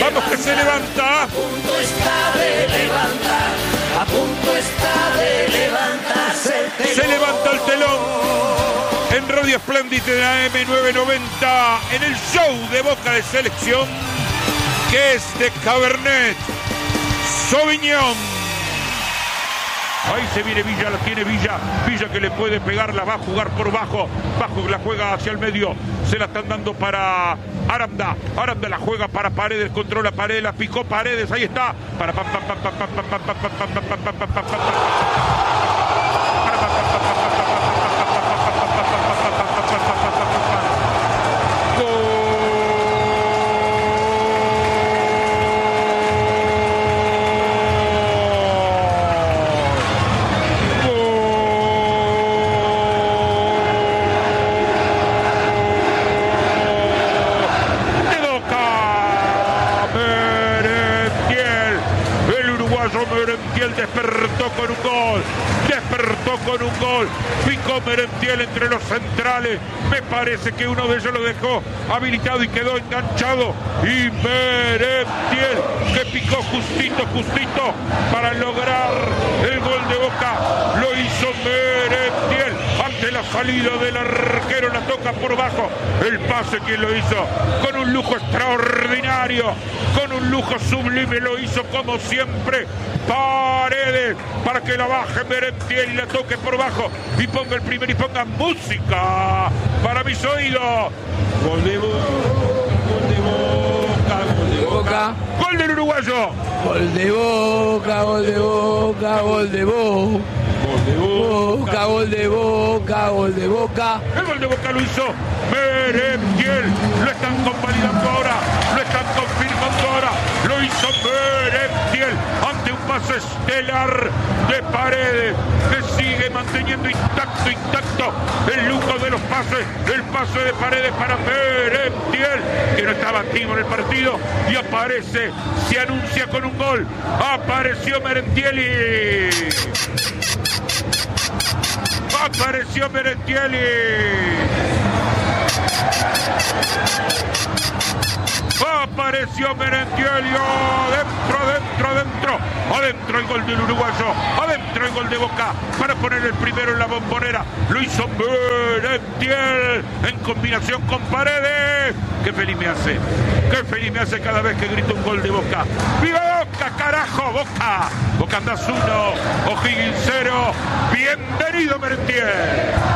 Vamos que se levanta. A punto está de levantar. A punto está de levantarse el telón. Se levanta el telón en Radio Splendid de la M990 en el show de Boca de Selección, que es de Cabernet Sauvignon. Ahí se viene Villa, la tiene Villa. Villa que le puede pegar, la va a jugar por bajo. Bajo la juega hacia el medio. Se la están dando para Aranda. Aranda la juega para Paredes, controla Paredes, la picó Paredes, ahí está. Para Merentiel despertó con un gol. Despertó con un gol. Picó Merentiel entre los centrales. Me parece que uno de ellos lo dejó habilitado y quedó enganchado. Y Merentiel que picó justito para lograr el gol de Boca. Lo hizo Merentiel ante la salida del arquero. La toca por bajo. El pase, quien lo hizo con un lujo extraordinario, con un lujo sublime, lo hizo como siempre Paredes, para que la baje Merentiel y la toque por bajo y ponga el primer y ponga música para mis oídos. Gol de Boca, gol de Boca, gol de Boca, gol del uruguayo. Gol de Boca, gol de Boca, gol de Boca. Gol de Boca, gol de Boca, gol de Boca. El gol de Boca lo hizo Merentiel. Lo están convalidando ahora, lo están confirmando ahora. Lo hizo Merentiel ante un pase estelar de Paredes, que sigue manteniendo intacto el lujo de los pases. El pase de Paredes para Merentiel, que no estaba activo en el partido, y aparece, se anuncia con un gol. Apareció Merentiel y... Apareció Merentiel. Apareció Merentiel. Adentro el gol del uruguayo. Adentro el gol de Boca para poner el primero en la Bombonera. Lo hizo Merentiel en combinación con Paredes. Qué feliz me hace. Qué feliz me hace cada vez que grito un gol de Boca. ¡Viva Boca, carajo! Boca. Boca andás 1, O'Higgins 0. Bienvenido Merentiel.